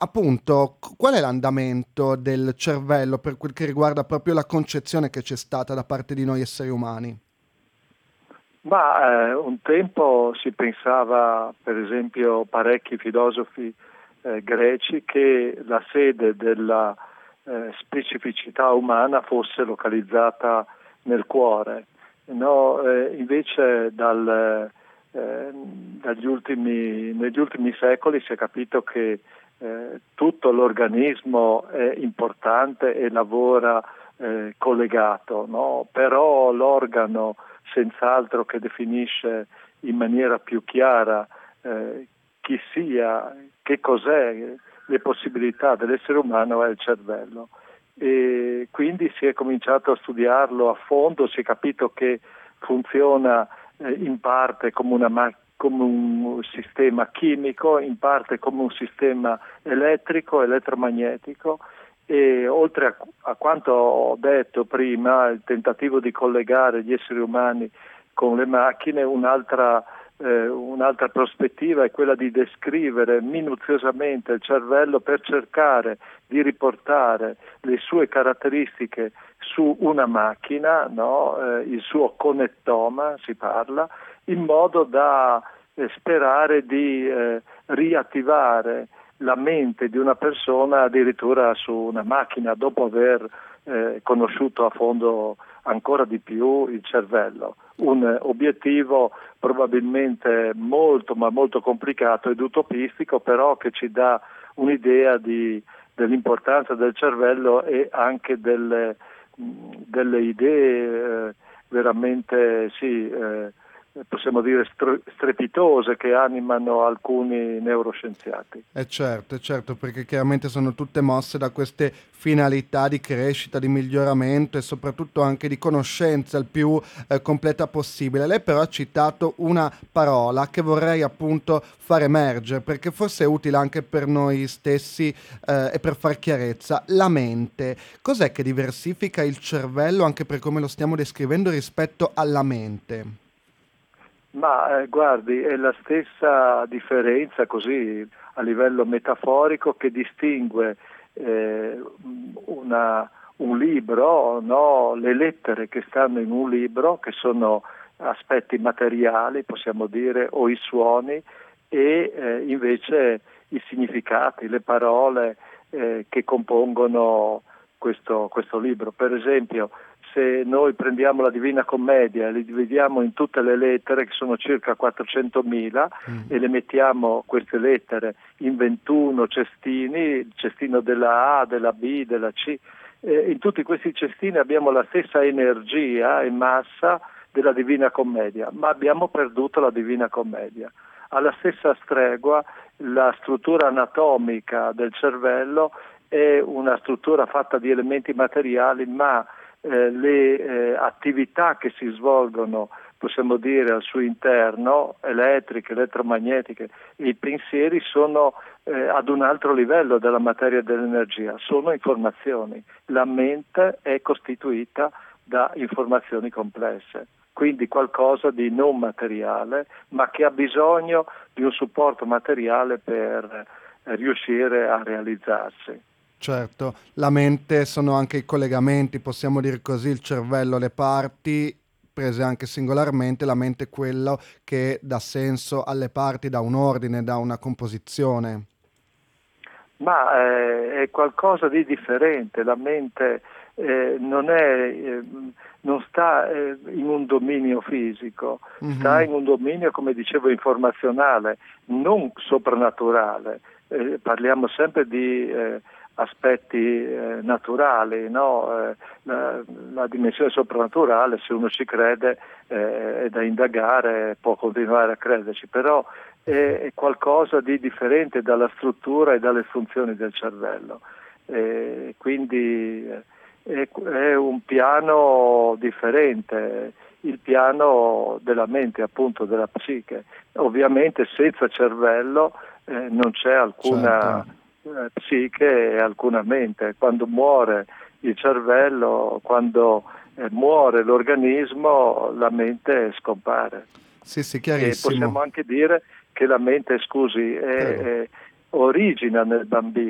appunto, qual è l'andamento del cervello per quel che riguarda proprio la concezione che c'è stata da parte di noi esseri umani? Ma un tempo si pensava, per esempio, parecchi filosofi greci, che la sede della specificità umana fosse localizzata nel cuore. No, invece negli ultimi secoli si è capito che tutto l'organismo è importante e lavora collegato, no? Però l'organo senz'altro che definisce in maniera più chiara chi sia, che cos'è, le possibilità dell'essere umano è il cervello. E quindi si è cominciato a studiarlo a fondo, si è capito che funziona in parte come un sistema chimico, in parte come un sistema elettrico, elettromagnetico, e oltre a quanto ho detto prima, il tentativo di collegare gli esseri umani con le macchine, un'altra prospettiva è quella di descrivere minuziosamente il cervello per cercare di riportare le sue caratteristiche su una macchina, no? Il suo connettoma si parla, in modo da sperare di riattivare la mente di una persona addirittura su una macchina dopo aver conosciuto a fondo ancora di più il cervello. Un obiettivo probabilmente molto ma molto complicato ed utopistico, però che ci dà un'idea dell'importanza del cervello e anche delle idee veramente possiamo dire strepitose che animano alcuni neuroscienziati. È certo, perché chiaramente sono tutte mosse da queste finalità di crescita, di miglioramento e soprattutto anche di conoscenza il più completa possibile. Lei però ha citato una parola che vorrei appunto far emergere, perché forse è utile anche per noi stessi e per far chiarezza. La mente. Cos'è che diversifica il cervello, anche per come lo stiamo descrivendo, rispetto alla mente? Ma guardi, è la stessa differenza così a livello metaforico che distingue eh, un libro, no? Le lettere che stanno in un libro, che sono aspetti materiali, possiamo dire, o i suoni, e invece i significati, le parole che compongono questo libro. Per esempio, se noi prendiamo la Divina Commedia e li dividiamo in tutte le lettere, che sono circa 400.000, e le mettiamo queste lettere in 21 cestini, il cestino della A, della B, della C, in tutti questi cestini abbiamo la stessa energia e massa della Divina Commedia, ma abbiamo perduto la Divina Commedia. Alla stessa stregua, la struttura anatomica del cervello è una struttura fatta di elementi materiali, ma le attività che si svolgono, possiamo dire, al suo interno, elettriche, elettromagnetiche, e i pensieri sono ad un altro livello della materia e dell'energia, sono informazioni. La mente è costituita da informazioni complesse, quindi qualcosa di non materiale, ma che ha bisogno di un supporto materiale per riuscire a realizzarsi. Certo, la mente sono anche i collegamenti, possiamo dire così, il cervello, le parti, prese anche singolarmente, la mente è quello che dà senso alle parti, dà un ordine, dà una composizione. Ma è qualcosa di differente, la mente non sta in un dominio fisico, sta Mhm. in un dominio, come dicevo, informazionale, non soprannaturale. Parliamo sempre di aspetti naturali, no? La dimensione soprannaturale, se uno ci crede, è da indagare, può continuare a crederci, però è qualcosa di differente dalla struttura e dalle funzioni del cervello. Quindi è un piano differente, il piano della mente, appunto, della psiche. Ovviamente senza cervello non c'è alcuna Certo. psiche e alcuna mente. Quando muore il cervello, quando muore l'organismo, la mente scompare. Sì, sì, E possiamo chiarissimo. anche dire che la mente, scusi, Prego. origina nel bambino.